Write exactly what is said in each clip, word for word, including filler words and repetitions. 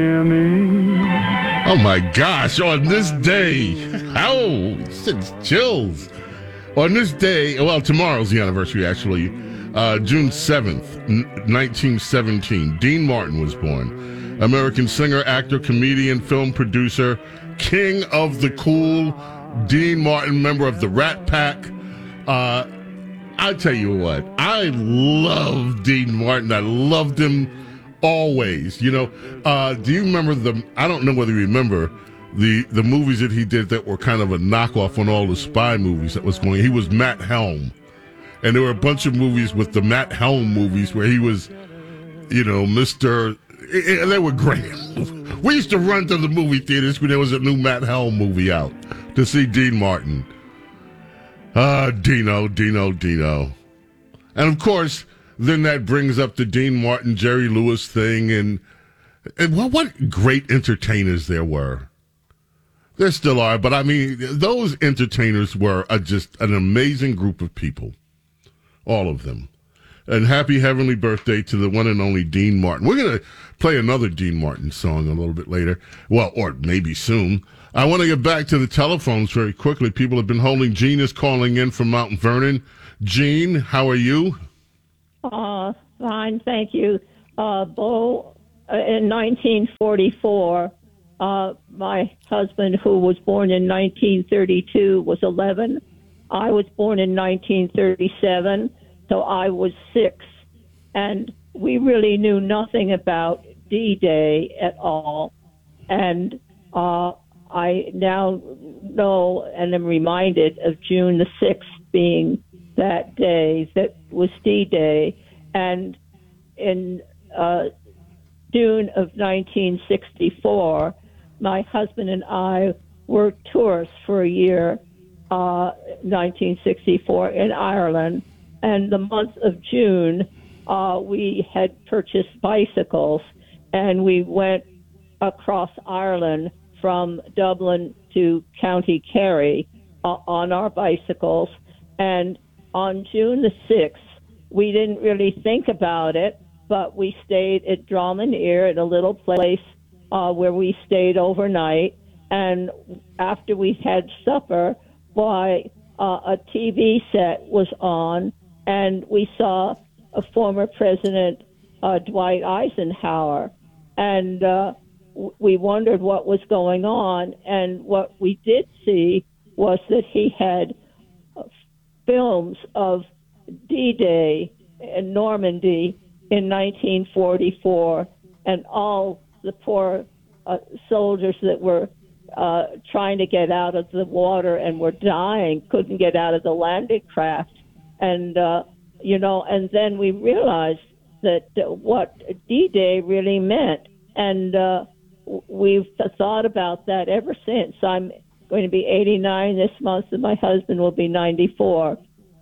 Oh my gosh, on this day, oh, six chills. On this day, well, tomorrow's the anniversary actually, uh, June seventh, nineteen seventeen, Dean Martin was born. American singer, actor, comedian, film producer, king of the cool, Dean Martin, member of the Rat Pack. Uh, I tell you what, I love Dean Martin. I loved him always. You know, uh, do you remember the, I don't know whether you remember the, the movies that he did that were kind of a knockoff on all the spy movies that was going. He was Matt Helm. And there were a bunch of movies with the Matt Helm movies where he was, you know, Mister They were great. We used to run to the movie theaters when there was a new Matt Helm movie out to see Dean Martin. Ah, uh, Dino, Dino, Dino. And of course, then that brings up the Dean Martin, Jerry Lewis thing. And, and what, what great entertainers there were. There still are, but I mean, those entertainers were a, just an amazing group of people. All of them. And happy heavenly birthday to the one and only Dean Martin. We're going to play another Dean Martin song a little bit later. Well, or maybe soon. I want to get back to the telephones very quickly. People have been holding. Gene is calling in from Mount Vernon. Gene, how are you? Uh, fine, thank you. Uh, Bo, uh, in nineteen forty-four, uh, my husband, who was born in nineteen thirty-two, was eleven. I was born in nineteen thirty-seven, so I was six. And we really knew nothing about D-Day at all. And uh, I now know and am reminded of June the sixth being that day that was D-Day. And in uh, June of nineteen sixty-four, my husband and I were tourists for a year, uh, nineteen sixty-four, in Ireland. And the month of June, uh, we had purchased bicycles, and we went across Ireland from Dublin to County Kerry uh, on our bicycles. And on June the sixth, we didn't really think about it, but we stayed at Dromaneer at a little place uh, where we stayed overnight. And after we had supper, why, uh, a T V set was on, and we saw a former President, uh, Dwight Eisenhower. And uh, w- we wondered what was going on. And what we did see was that he had uh, films of D-Day in Normandy in nineteen forty-four, and all the poor uh, soldiers that were uh, trying to get out of the water and were dying, couldn't get out of the landing craft. And, uh, you know, and then we realized that uh, what D-Day really meant. And uh, we've thought about that ever since. I'm going to be eighty-nine this month, and my husband will be ninety-four.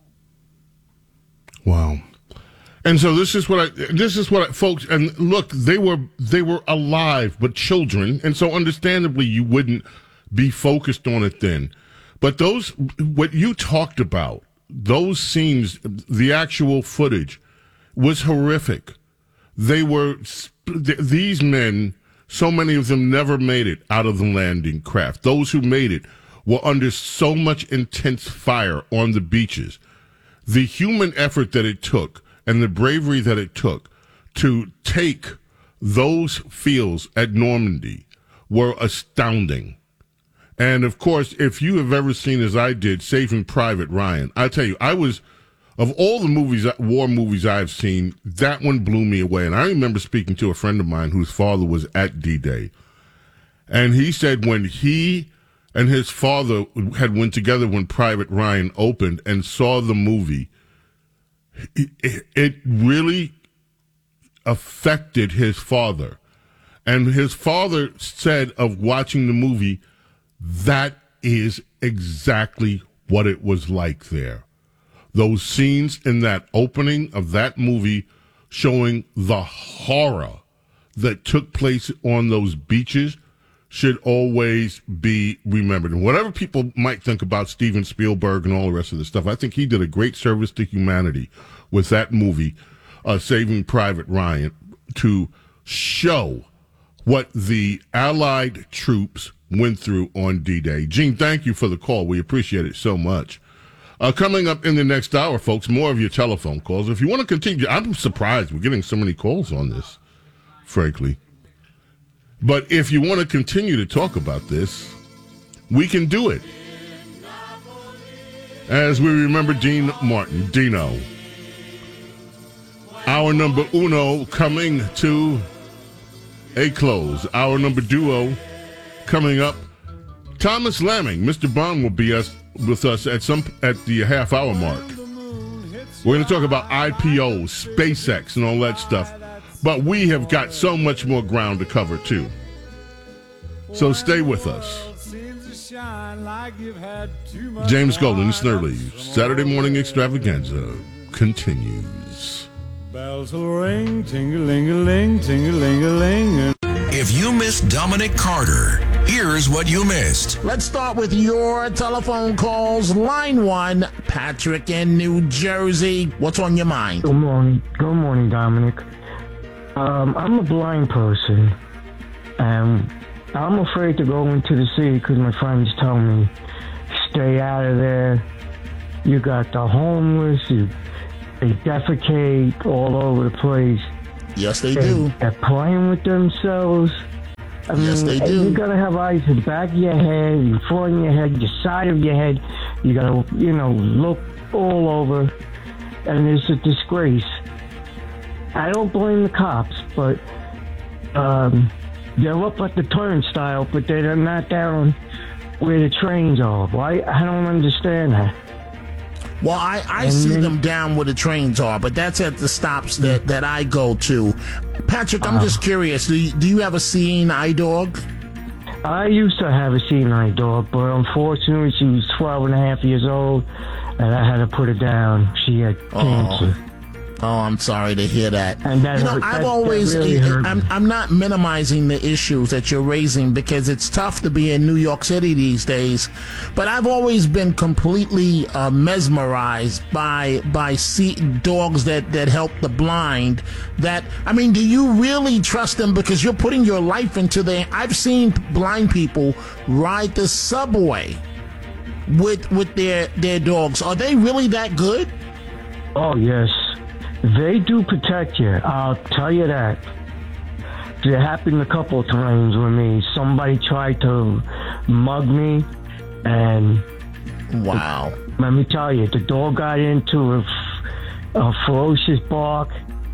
Wow. And so this is what I, this is what I, folks, and look, they were, they were alive, but children. And so understandably, you wouldn't be focused on it then. But those, what you talked about, those scenes, the actual footage was horrific. They were, these men, so many of them never made it out of the landing craft. Those who made it were under so much intense fire on the beaches. The human effort that it took and the bravery that it took to take those fields at Normandy were astounding. And, of course, if you have ever seen, as I did, Saving Private Ryan, I tell you, I was, of all the movies, war movies I've seen, that one blew me away. And I remember speaking to a friend of mine whose father was at D-Day. And he said when he and his father had went together when Private Ryan opened and saw the movie, it, it really affected his father. And his father said of watching the movie, that is exactly what it was like there. Those scenes in that opening of that movie showing the horror that took place on those beaches should always be remembered. And whatever people might think about Steven Spielberg and all the rest of this stuff, I think he did a great service to humanity with that movie, uh, Saving Private Ryan, to show what the Allied troops went through on D-Day. Gene, thank you for the call. We appreciate it so much. Uh, coming up in the next hour, folks, more of your telephone calls. If you want to continue, I'm surprised we're getting so many calls on this, frankly. But if you want to continue to talk about this, we can do it. As we remember Dean Martin, Dino. Hour number uno coming to a close. Hour number duo coming up. Thomas Lamming, Mister Bond, will be us with us at some at the half hour mark. We're going to talk about I P Os, SpaceX, and all that stuff. But we have got so much more ground to cover too. So stay with us. James Golden, Snurley, Saturday Morning Extravaganza continues. Bells will ring, ting-a-ling-a-ling, ting-a-ling-a-ling. If you missed Dominic Carter, here's what you missed. Let's start with your telephone calls. Line one, Patrick in New Jersey. What's on your mind? Good morning. Good morning, Dominic. Um, I'm a blind person, and I'm afraid to go into the city because my friends tell me, stay out of there. You got the homeless, you, they defecate all over the place. Yes, they They- do. They're playing with themselves. I Yes, mean, they do. You gotta have eyes in the back of your head, in front of your head, the side of your head. You gotta, you know, look all over, and it's a disgrace. I don't blame the cops, but um, they're up at the turnstile, but they're not down where the trains are. Why? I don't understand that. Well, I, I And see then- them down where the trains are, but that's at the stops that, that I go to. Patrick, I'm just curious. Do you, do you have a seeing eye dog? I used to have a seeing eye dog, but unfortunately she was twelve and a half years old, and I had to put her down. She had cancer. Oh, I'm sorry to hear that. And that you know, hurt- I've that- that always, really hurt I'm, me. I'm not minimizing the issues that you're raising because it's tough to be in New York City these days. But I've always been completely uh, mesmerized by by see, dogs that, that help the blind. That I mean, do you really trust them because you're putting your life into their? I've seen blind people ride the subway with with their their dogs. Are they really that good? Oh, yes. They do protect you. I'll tell you that. It happened a couple of times with me. Somebody tried to mug me, and Wow. let me tell you, the dog got into a, f- a ferocious bark,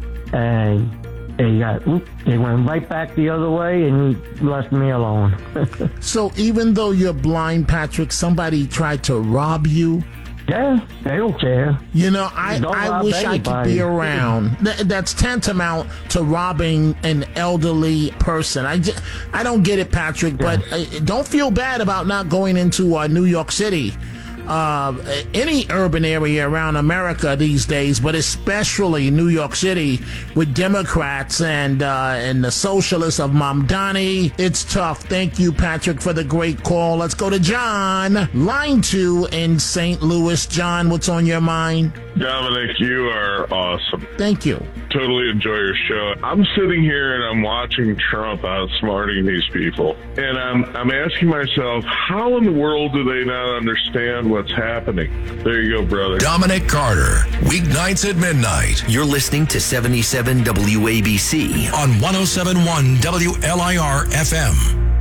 and they got, oop, they went right back the other way, and he left me alone. So even though you're blind, Patrick, somebody tried to rob you. Yeah, they don't care. You know, I, Don't I rob wish I could be anybody. around. Th- that's tantamount to robbing an elderly person. I, j- I don't get it, Patrick, but uh, don't feel bad about not going into uh, New York City. Uh, any urban area around America these days, but especially New York City with Democrats and uh, and the socialists of Mamdani. It's tough. Thank you, Patrick, for the great call. Let's go to John, line two in Saint Louis. John, what's on your mind? Dominic, you are awesome. Thank you. Totally enjoy your show. I'm sitting here and I'm watching Trump outsmarting these people. And I'm I'm asking myself, how in the world do they not understand what's happening? There you go, brother. Dominic Carter, weeknights at midnight You're listening to seventy-seven W A B C. on one oh seven point one W L I R F M.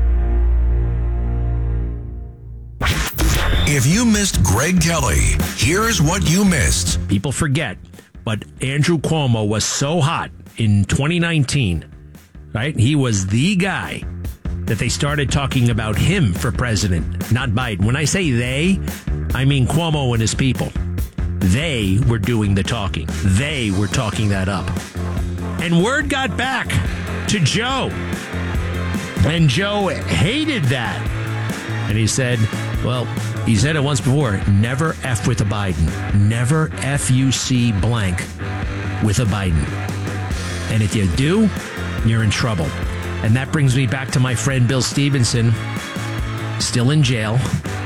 If you missed Greg Kelly, here's what you missed. People forget, but Andrew Cuomo was so hot in twenty nineteen, right? He was the guy that they started talking about him for president, not Biden. When I say they, I mean Cuomo and his people. They were doing the talking. They were talking that up. And word got back to Joe. And Joe hated that. And he said, well, he said it once before, never F with a Biden. Never F U C blank with a Biden. And if you do, you're in trouble. And that brings me back to my friend Bill Stevenson, still in jail,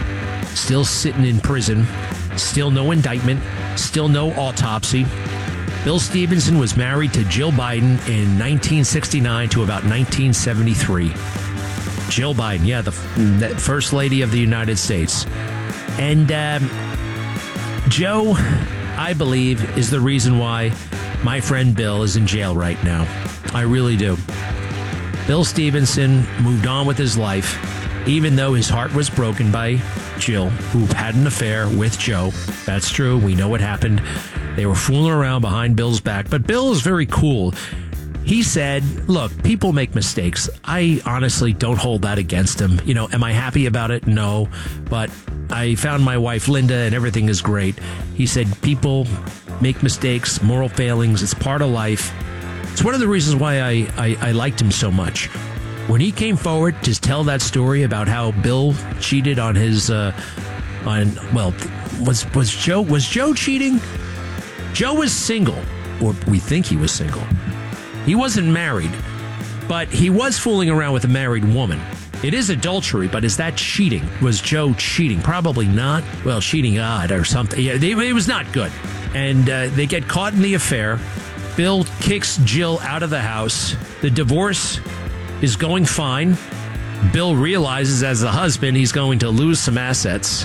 still sitting in prison, still no indictment, still no autopsy. Bill Stevenson was married to Jill Biden in nineteen sixty-nine to about nineteen seventy-three. Jill Biden, yeah, the, the First Lady of the United States. And um, Joe, I believe, is the reason why my friend Bill is in jail right now. I really do. Bill Stevenson moved on with his life, even though his heart was broken by Jill, who had an affair with Joe. That's true. We know what happened. They were fooling around behind Bill's back. But Bill is very cool. He said, look, people make mistakes. I honestly don't hold that against him. You know, am I happy about it? No. But I found my wife, Linda, and everything is great. He said, people make mistakes, moral failings. It's part of life. It's one of the reasons why I, I, I liked him so much. When he came forward to tell that story about how Bill cheated on his, uh, on well, was was Joe was Joe cheating? Joe was single, or we think he was single. He wasn't married, but he was fooling around with a married woman. It is adultery, but is that cheating? Was Joe cheating? Probably not. Well, cheating odd or something. Yeah, they, it was not good. And uh, they get caught in the affair. Bill kicks Jill out of the house. The divorce is going fine. Bill realizes as a husband he's going to lose some assets.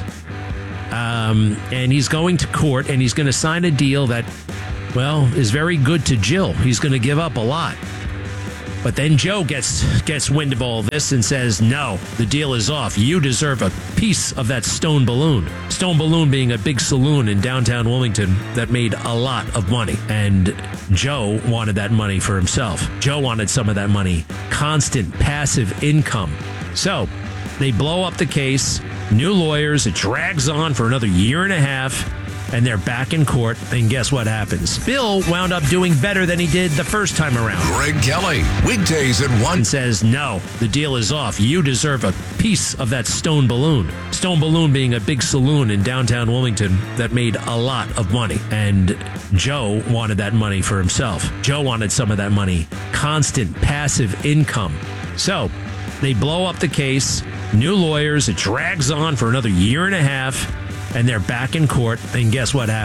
Um, and he's going to court, and he's going to sign a deal that, well, is very good to Jill. He's going to give up a lot. But then Joe gets gets wind of all this and says, no, the deal is off. You deserve a piece of that Stone Balloon. Stone Balloon being a big saloon in downtown Wilmington that made a lot of money. And Joe wanted that money for himself. Joe wanted some of that money. Constant passive income. So they blow up the case. New lawyers. It drags on for another year and a half. And they're back in court, and guess what happens? Bill wound up doing better than he did the first time around. Greg Kelly, weekdays at one. And says, no, the deal is off. You deserve a piece of that Stone Balloon. Stone Balloon being a big saloon in downtown Wilmington that made a lot of money. And Joe wanted that money for himself. Joe wanted some of that money. Constant passive income. So they blow up the case. New lawyers. It drags on for another year and a half. And they're back in court, and guess what happens?